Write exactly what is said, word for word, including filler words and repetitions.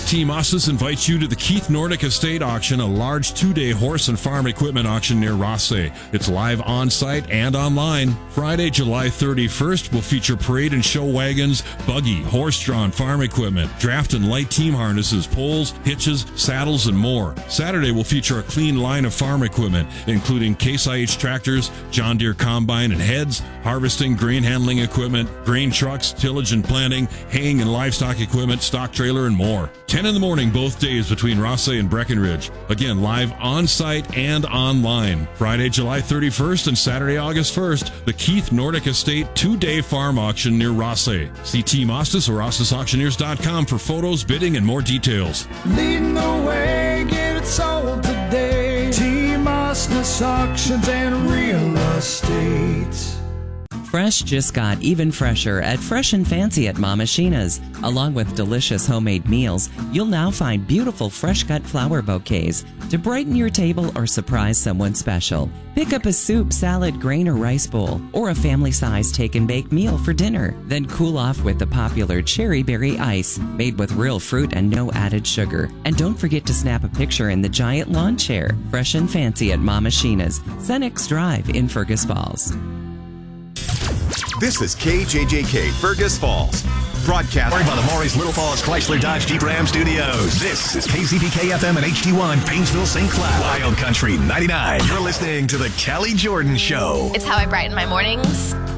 Team Ossis invites you to the Keith Nordic Estate Auction, a large two-day horse and farm equipment auction near Rothsay. It's live on-site and online. Friday, July thirty-first will feature parade and show wagons, buggy, horse-drawn farm equipment, draft and light team harnesses, poles, hitches, saddles, and more. Saturday will feature a clean line of farm equipment, including Case I H tractors, John Deere combine and heads, harvesting, grain handling equipment, grain trucks, tillage and planting, haying and livestock equipment, stock trailer, and more. ten in the morning both days between Rothsay and Breckenridge. Again, live on-site and online. Friday, July thirty-first and Saturday, August first, the Keith Nordic Estate two-day farm auction near Rothsay. See Team Ostis or ostis auctioneers dot com for photos, bidding, and more details. Leading the way, get it sold today. Team Ostis Auctions and Real Estate. Fresh just got even fresher at Fresh and Fancy at Mama Sheena's. Along with delicious homemade meals, you'll now find beautiful fresh-cut flower bouquets to brighten your table or surprise someone special. Pick up a soup, salad, grain, or rice bowl, or a family-size take-and-bake meal for dinner. Then cool off with the popular Cherry Berry Ice, made with real fruit and no added sugar. And don't forget to snap a picture in the giant lawn chair. Fresh and Fancy at Mama Sheena's, Senex Drive in Fergus Falls. This is K J J K, Fergus Falls. Broadcasting by the Maurice Little Falls Chrysler Dodge Jeep Ram Studios. This is K Z P K F M and H D one, Painesville, Saint Cloud. Wild Country ninety-nine. You're listening to The Kelly Jordan Show. It's how I brighten my mornings.